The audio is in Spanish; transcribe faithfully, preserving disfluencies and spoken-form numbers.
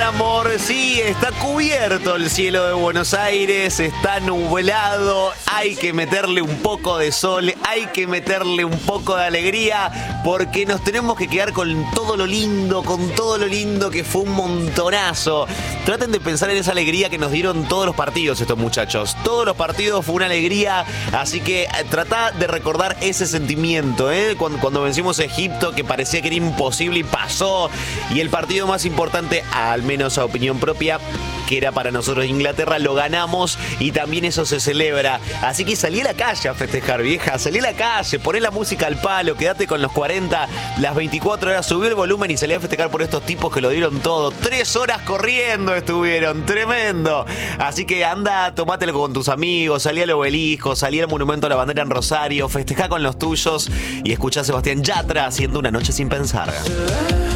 amor. Sí, está cubierto el cielo de Buenos Aires, está nublado, hay que meterle un poco de sol, hay que meterle un poco de alegría, porque nos tenemos que quedar con todo lo lindo, con todo lo lindo que fue un montonazo. Traten de pensar en esa alegría que nos dieron todos los partidos estos muchachos. Todos los partidos fue una alegría, así que tratá de recordar ese sentimiento, ¿eh? Cuando, cuando vencimos a Egipto, que parecía que era imposible y pasó. Y el partido más importante, al menos a opinión propia, que era para nosotros Inglaterra, lo ganamos y también eso se celebra. Así que salí a la calle a festejar, vieja. Salí a la calle, poné la música al palo, quédate con los cuarenta, las veinticuatro horas, subí el volumen y salí a festejar por estos tipos que lo dieron todo. Tres horas corriendo estuvieron, tremendo. Así que anda, tomátelo con tus amigos, salí al Obelisco, salí al Monumento a la Bandera en Rosario, festejá con los tuyos y escuchá a Sebastián Yatra haciendo Una Noche Sin Pensar.